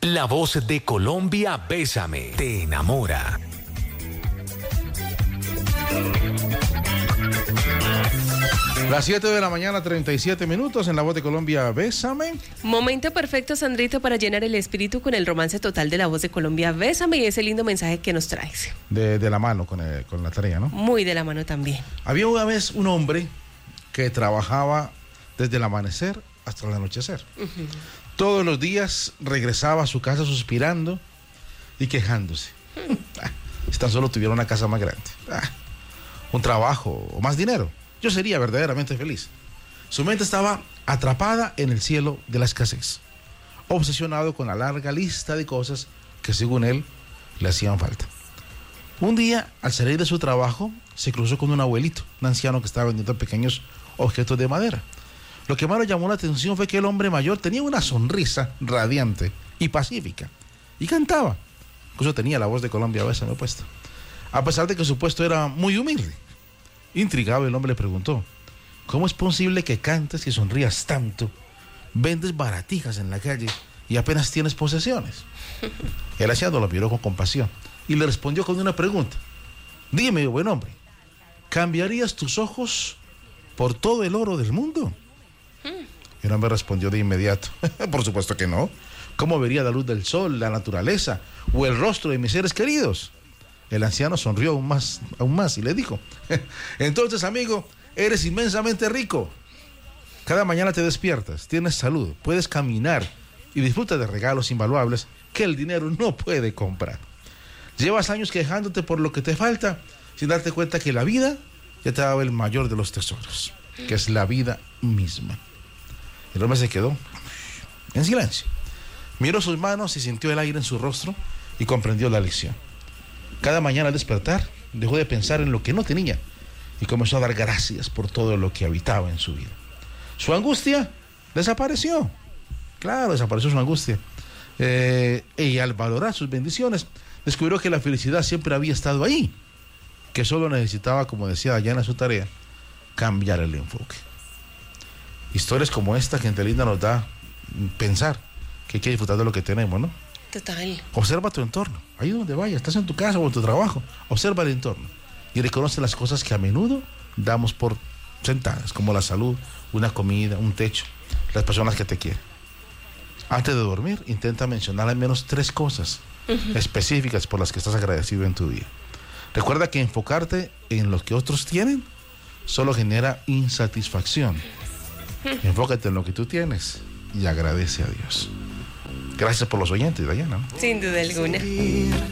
La voz de Colombia, Bésame, te enamora. Las 7 de la mañana, 37 minutos en La Voz de Colombia, Bésame. Momento perfecto, Sandrito, para llenar el espíritu con el romance total de La Voz de Colombia, Bésame, y ese lindo mensaje que nos traes. De la mano con la tarea, ¿no? Muy de la mano también. Había una vez un hombre que trabajaba desde el amanecer hasta el anochecer. Uh-huh. Todos los días regresaba a su casa suspirando y quejándose. Si tan solo tuviera una casa más grande, un trabajo o más dinero, yo sería verdaderamente feliz. Su mente estaba atrapada en el cielo de la escasez, obsesionado con la larga lista de cosas que según él le hacían falta. Un día, al salir de su trabajo, se cruzó con un abuelito, un anciano que estaba vendiendo pequeños objetos de madera. Lo que más le llamó la atención fue que el hombre mayor tenía una sonrisa radiante y pacífica y cantaba. Incluso tenía La Voz de Colombia, Bésame puesta, a pesar de que su puesto era muy humilde. Intrigado, el hombre le preguntó: ¿cómo es posible que cantes y sonrías tanto? Vendes baratijas en la calle y apenas tienes posesiones. El anciano lo miró con compasión y le respondió con una pregunta: dime, buen hombre, ¿cambiarías tus ojos por todo el oro del mundo? El hombre respondió de inmediato: por supuesto que no. ¿Cómo vería la luz del sol, la naturaleza o el rostro de mis seres queridos? El anciano sonrió aún más y le dijo: entonces, amigo, eres inmensamente rico. Cada mañana te despiertas, tienes salud, puedes caminar y disfrutas de regalos invaluables que el dinero no puede comprar. Llevas años quejándote por lo que te falta sin darte cuenta que la vida ya te ha dado el mayor de los tesoros, que es la vida misma. El hombre se quedó en silencio. Miró sus manos y sintió el aire en su rostro y comprendió la lección. Cada mañana al despertar, dejó de pensar en lo que no tenía y comenzó a dar gracias por todo lo que habitaba en su vida. Su angustia desapareció. Claro, desapareció su angustia. Y al valorar sus bendiciones, descubrió que la felicidad siempre había estado ahí, que solo necesitaba, como decía Dayana en su tarea, cambiar el enfoque. Historias como esta, gente linda, nos da pensar que hay que disfrutar de lo que tenemos, ¿no? Total. Observa tu entorno, ahí donde vayas, estás en tu casa o en tu trabajo, observa el entorno y reconoce las cosas que a menudo damos por sentadas, como la salud, una comida, un techo, las personas que te quieren. Antes de dormir, intenta mencionar al menos 3 cosas específicas por las que estás agradecido en tu vida. Recuerda que enfocarte en lo que otros tienen solo genera insatisfacción. Enfócate en lo que tú tienes y agradece a Dios. Gracias por los oyentes, Dayana. Sin duda alguna.